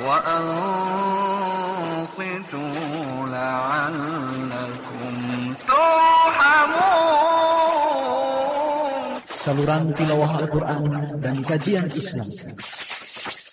وأنصتوا لعلكم ترحمون. Saluran tilawah Al-Quran dan kajian Islam.